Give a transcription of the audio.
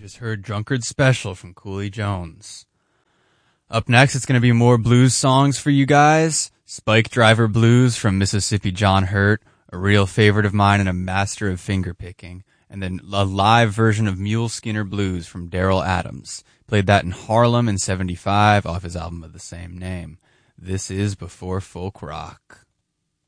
just heard Drunkard Special from Cooley Jones. Up next, it's going to be more blues songs for you guys. Spike Driver Blues from Mississippi John Hurt, a real favorite of mine and a master of fingerpicking. And then a live version of Mule Skinner Blues from Daryl Adams. Played that in Harlem in '75 off his album of the same name. This is Before Folk Rock.